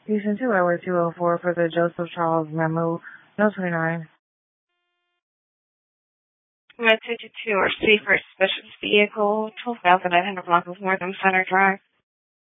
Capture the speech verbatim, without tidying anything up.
Houston two Hour two oh four for the Joseph Charles Memo, no twenty-nine. I'm going to take you to our safer suspicious vehicle, twelve thousand nine hundred block of Northern Center Drive.